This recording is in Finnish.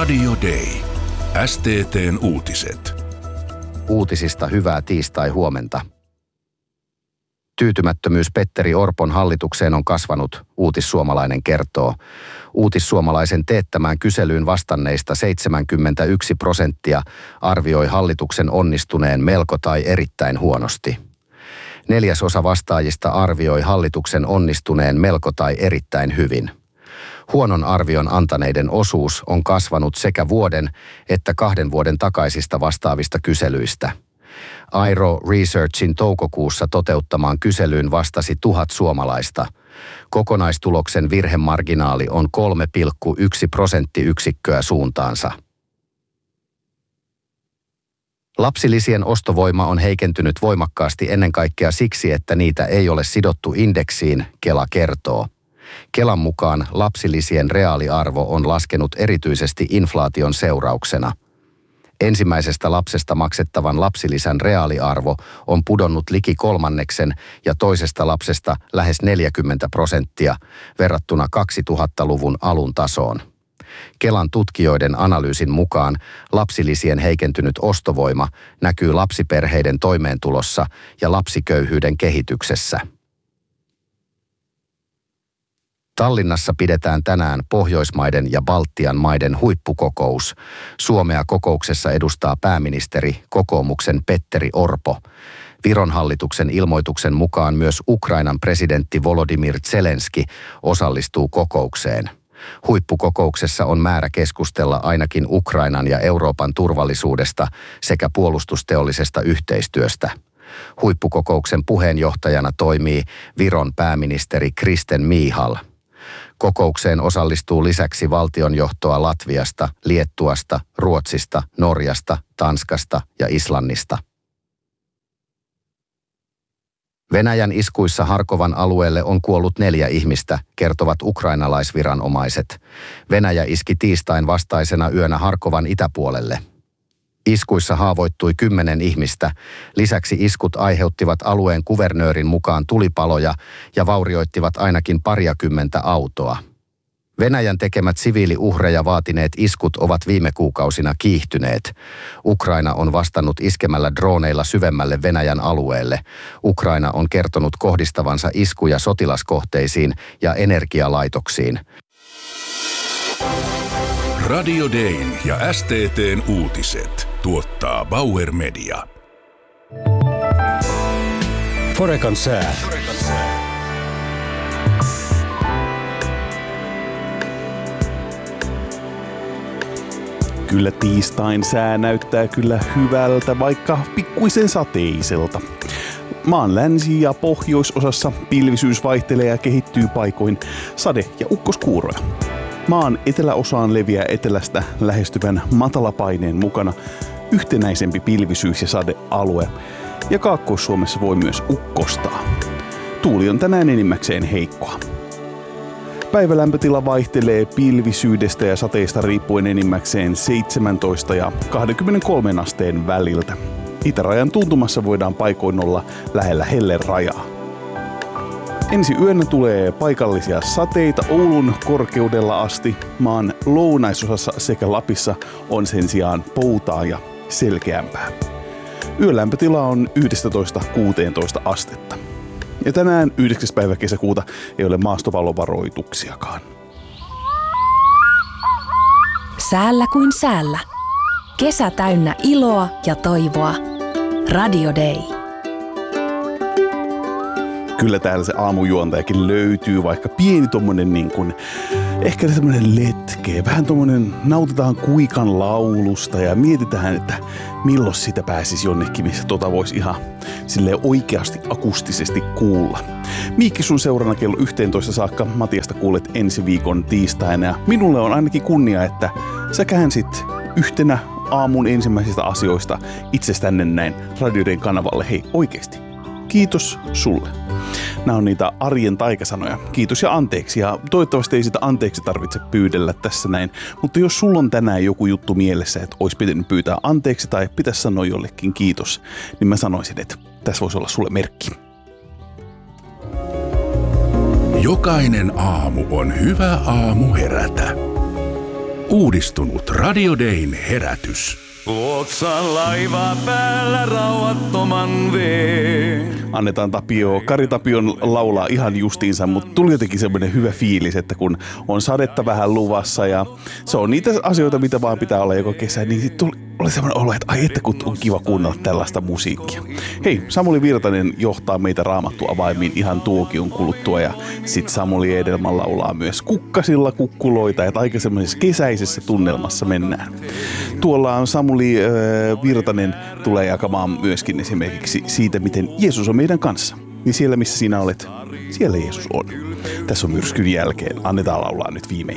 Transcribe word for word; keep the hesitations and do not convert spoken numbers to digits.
Radio Day. S T T:n uutiset. Uutisista hyvää tiistai-huomenta. Tyytymättömyys Petteri Orpon hallitukseen on kasvanut, Uutissuomalainen kertoo. Uutissuomalaisen teettämään kyselyyn vastanneista seitsemänkymmentäyksi prosenttia arvioi hallituksen onnistuneen melko tai erittäin huonosti. Neljäsosa vastaajista arvioi hallituksen onnistuneen melko tai erittäin hyvin. Huonon arvion antaneiden osuus on kasvanut sekä vuoden että kahden vuoden takaisista vastaavista kyselyistä. Airo Researchin toukokuussa toteuttamaan kyselyyn vastasi tuhat suomalaista. Kokonaistuloksen virhemarginaali on kolme pilkku yksi prosenttiyksikköä suuntaansa. Lapsilisien ostovoima on heikentynyt voimakkaasti ennen kaikkea siksi, että niitä ei ole sidottu indeksiin, Kela kertoo. Kelan mukaan lapsilisien reaaliarvo on laskenut erityisesti inflaation seurauksena. Ensimmäisestä lapsesta maksettavan lapsilisän reaaliarvo on pudonnut liki kolmanneksen ja toisesta lapsesta lähes neljäkymmentä prosenttia verrattuna kaksituhattaluvun alun tasoon. Kelan tutkijoiden analyysin mukaan lapsilisien heikentynyt ostovoima näkyy lapsiperheiden toimeentulossa ja lapsiköyhyyden kehityksessä. Tallinnassa pidetään tänään Pohjoismaiden ja Baltian maiden huippukokous. Suomea kokouksessa edustaa pääministeri, kokoomuksen Petteri Orpo. Viron hallituksen ilmoituksen mukaan myös Ukrainan presidentti Volodymyr Zelenski osallistuu kokoukseen. Huippukokouksessa on määrä keskustella ainakin Ukrainan ja Euroopan turvallisuudesta sekä puolustusteollisesta yhteistyöstä. Huippukokouksen puheenjohtajana toimii Viron pääministeri Kristen Michal. Kokoukseen osallistuu lisäksi valtionjohtoa Latviasta, Liettuasta, Ruotsista, Norjasta, Tanskasta ja Islannista. Venäjän iskuissa Harkovan alueelle on kuollut neljä ihmistä, kertovat ukrainalaisviranomaiset. Venäjä iski tiistain vastaisena yönä Harkovan itäpuolelle. Iskuissa haavoittui kymmenen ihmistä. Lisäksi iskut aiheuttivat alueen kuvernöörin mukaan tulipaloja ja vaurioittivat ainakin pariakymmentä autoa. Venäjän tekemät siviiliuhreja vaatineet iskut ovat viime kuukausina kiihtyneet. Ukraina on vastannut iskemällä drooneilla syvemmälle Venäjän alueelle. Ukraina on kertonut kohdistavansa iskuja sotilaskohteisiin ja energialaitoksiin. Radio Dayn ja S T T:n uutiset tuottaa Bauer Media. Forekan sää. Kyllä tiistain sää näyttää kyllä hyvältä, vaikka pikkuisen sateiselta. Maan länsi- ja pohjoisosassa pilvisyys vaihtelee ja kehittyy paikoin sade- ja ukkoskuuroja. Maan eteläosaan leviää etelästä lähestyvän matalapaineen mukana yhtenäisempi pilvisyys- ja sadealue, ja Kaakkois-Suomessa voi myös ukkostaa. Tuuli on tänään enimmäkseen heikkoa. Päivälämpötila vaihtelee pilvisyydestä ja sateista riippuen enimmäkseen seitsemäntoista ja kaksikymmentäkolme asteen väliltä. Itärajan tuntumassa voidaan paikoin olla lähellä hellerajaa. Ensi yönä tulee paikallisia sateita Oulun korkeudella asti. Maan lounaisosassa sekä Lapissa on sen sijaan poutaa ja selkeämpää. Yölämpötila on yksitoista kuusitoista astetta. Ja tänään yhdeksäs päivä kesäkuuta ei ole maastopallovaroituksiakaan. Säällä kuin säällä. Kesä täynnä iloa ja toivoa. Radio Day. Kyllä täällä se aamujuontajakin löytyy, vaikka pieni tommonen niin kuin, ehkä se semmonen letkeä. Vähän tommonen, nautitaan kuikan laulusta ja mietitään, että milloin sitä pääsisi jonnekin, missä tota voisi ihan silleen oikeasti akustisesti kuulla. Miikki sun seurana kello yhteentoista saakka. Matiasta kuulet ensi viikon tiistaina ja minulle on ainakin kunnia, että sä käänsit yhtenä aamun ensimmäisistä asioista itsestänne näin Radio Dayn kanavalle. Hei, oikeesti. Kiitos sulle. Nämä on niitä arjen taikasanoja. Kiitos ja anteeksi. Ja toivottavasti ei sitä anteeksi tarvitse pyydellä tässä näin. Mutta jos sulla on tänään joku juttu mielessä, että olisi pitänyt pyytää anteeksi tai pitäisi sanoa jollekin kiitos, niin mä sanoisin, että tässä voisi olla sulle merkki. Jokainen aamu on hyvä aamu herätä. Uudistunut Radio Dayn herätys. Luoksan laiva päällä rauhattoman veen. Annetaan Tapio, Kari Tapion laulaa ihan justiinsa, mutta tuli jotenkin semmoinen hyvä fiilis, että kun on sadetta vähän luvassa ja se on niitä asioita, mitä vaan pitää olla joko kesä, niin sitten tuli oli semmoinen olo, että ai että kun on kiva kuunnella tällaista musiikkia. Hei, Samuli Virtanen johtaa meitä Raamattu avaimiin ihan tuokion kuluttua ja sit Samuli Edelman laulaa myös kukkasilla kukkuloita, että aika semmoisessa kesäisessä tunnelmassa mennään. Tuolla on Samuli äh, Virtanen tulee jakamaan myöskin esimerkiksi siitä, miten Jeesus on meidän kanssa. Niin siellä missä sinä olet, siellä Jeesus on. Tässä on myrskyn jälkeen. Annetaan laulaa nyt viimein.